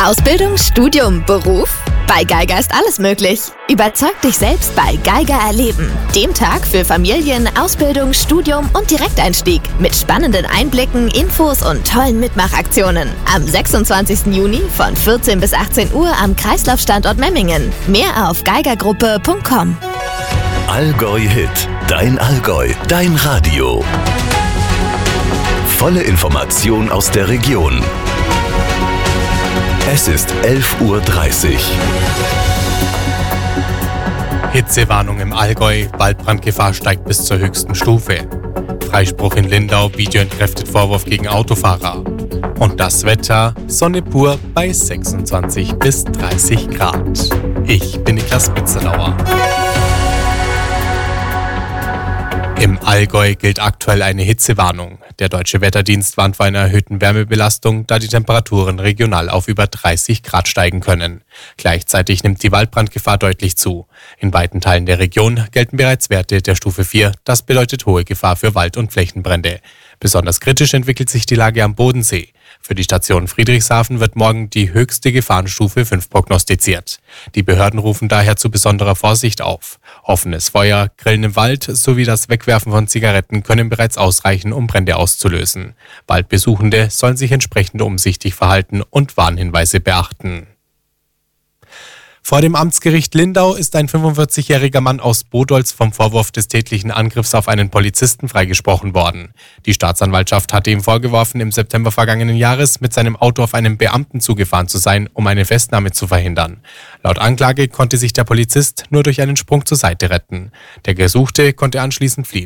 Ausbildung, Studium, Beruf? Bei Geiger ist alles möglich. Überzeug dich selbst bei Geiger Erleben. Dem Tag für Familien, Ausbildung, Studium und Direkteinstieg. Mit spannenden Einblicken, Infos und tollen Mitmachaktionen. Am 26. Juni von 14 bis 18 Uhr am Kreislaufstandort Memmingen. Mehr auf geigergruppe.com. Allgäu Hit. Dein Allgäu. Dein Radio. Volle Information aus der Region. Es ist 11:30 Uhr. Hitzewarnung im Allgäu, Waldbrandgefahr steigt bis zur höchsten Stufe. Freispruch in Lindau, Video entkräftet Vorwurf gegen Autofahrer. Und das Wetter, Sonne pur bei 26 bis 30 Grad. Ich bin Niklas Bitzelauer. Im Allgäu gilt aktuell eine Hitzewarnung. Der Deutsche Wetterdienst warnt vor einer erhöhten Wärmebelastung, da die Temperaturen regional auf über 30 Grad steigen können. Gleichzeitig nimmt die Waldbrandgefahr deutlich zu. In weiten Teilen der Region gelten bereits Werte der Stufe 4. Das bedeutet hohe Gefahr für Wald- und Flächenbrände. Besonders kritisch entwickelt sich die Lage am Bodensee. Für die Station Friedrichshafen wird morgen die höchste Gefahrenstufe 5 prognostiziert. Die Behörden rufen daher zu besonderer Vorsicht auf. Offenes Feuer, Grillen im Wald sowie das Wegwerfen von Zigaretten können bereits ausreichen, um Brände auszulösen. Waldbesuchende sollen sich entsprechend umsichtig verhalten und Warnhinweise beachten. Vor dem Amtsgericht Lindau ist ein 45-jähriger Mann aus Bodolz vom Vorwurf des tätlichen Angriffs auf einen Polizisten freigesprochen worden. Die Staatsanwaltschaft hatte ihm vorgeworfen, im September vergangenen Jahres mit seinem Auto auf einen Beamten zugefahren zu sein, um eine Festnahme zu verhindern. Laut Anklage konnte sich der Polizist nur durch einen Sprung zur Seite retten. Der Gesuchte konnte anschließend fliehen.